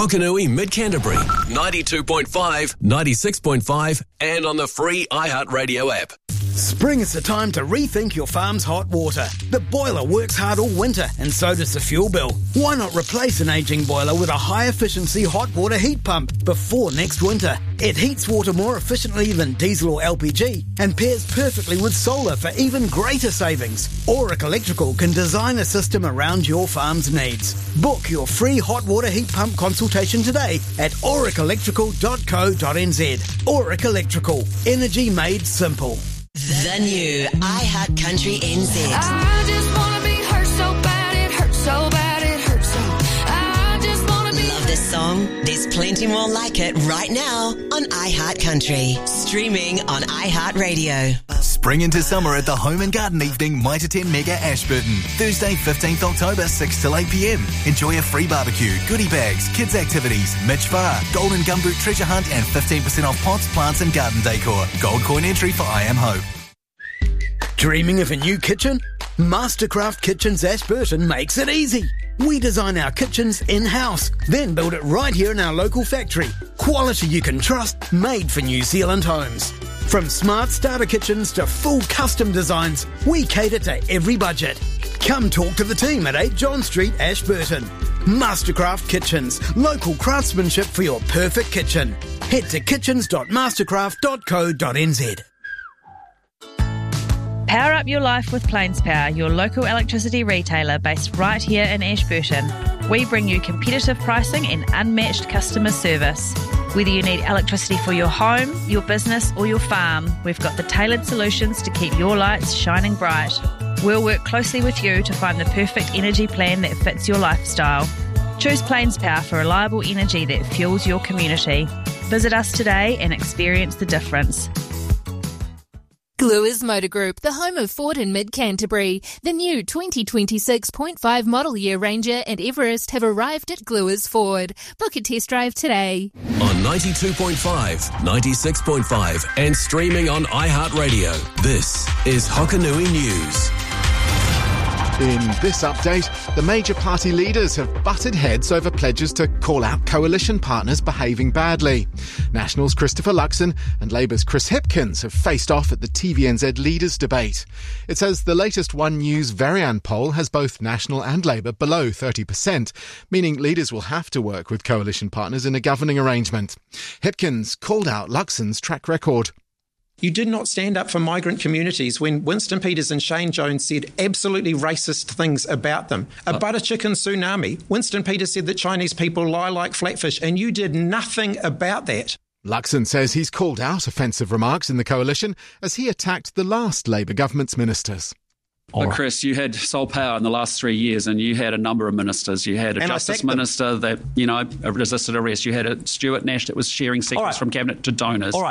Hokanui Mid-Canterbury, 92.5, 96.5 and on the free iHeartRadio app. Spring is the time to rethink your farm's hot water. The boiler works hard all winter and so does the fuel bill. Why not replace an ageing boiler with a high-efficiency hot water heat pump before next winter? It heats water more efficiently than diesel or LPG and pairs perfectly with solar for even greater savings. Auric Electrical can design a system around your farm's needs. Book your free hot water heat pump consultation today at auricelectrical.co.nz. Auric Electrical. Energy made simple. The new iHeart Country NZ. I just wanna be hurt so bad, it hurts so bad, it hurts so. I just wanna be. Love this song? There's plenty more like it right now on iHeart Country. Streaming on iHeartRadio. Spring into summer at the Home and Garden Evening Mitre 10 Mega Ashburton. Thursday, 15th October, 6 till 8 p.m. Enjoy a free barbecue, goodie bags, kids activities, Mitch Farr, Golden Gumboot treasure hunt and 15% off pots, plants and garden decor. Gold coin entry for I Am Hope. Dreaming of a new kitchen? Mastercraft Kitchens Ashburton makes it easy. We design our kitchens in-house, then build it right here in our local factory. Quality you can trust, made for New Zealand homes. From smart starter kitchens to full custom designs, we cater to every budget. Come talk to the team at 8 John Street, Ashburton. Mastercraft Kitchens, local craftsmanship for your perfect kitchen. Head to kitchens.mastercraft.co.nz. Power up your life with Plains Power, your local electricity retailer based right here in Ashburton. We bring you competitive pricing and unmatched customer service. Whether you need electricity for your home, your business or your farm, we've got the tailored solutions to keep your lights shining bright. We'll work closely with you to find the perfect energy plan that fits your lifestyle. Choose Plains Power for reliable energy that fuels your community. Visit us today and experience the difference. Gluers Motor Group, the home of Ford in Mid-Canterbury. The new 2026.5 model year Ranger and Everest have arrived at Gluers Ford. Book a test drive today. On 92.5, 96.5 and streaming on iHeartRadio. This is Hokanui News. In this update, the major party leaders have butted heads over pledges to call out coalition partners behaving badly. National's Christopher Luxon and Labour's Chris Hipkins have faced off at the TVNZ leaders debate. It says the latest One News Varian poll has both National and Labour below 30%, meaning leaders will have to work with coalition partners in a governing arrangement. Hipkins called out Luxon's track record. You did not stand up for migrant communities when Winston Peters and Shane Jones said absolutely racist things about them. A butter chicken tsunami. Winston Peters said that Chinese people lie like flatfish, and you did nothing about that. Luxon says he's called out offensive remarks in the coalition as he attacked the last Labour government's ministers. But Chris, you had sole power in the last 3 years and you had a number of ministers. You had a justice minister that, resisted arrest. You had a Stuart Nash that was sharing secrets from cabinet to donors.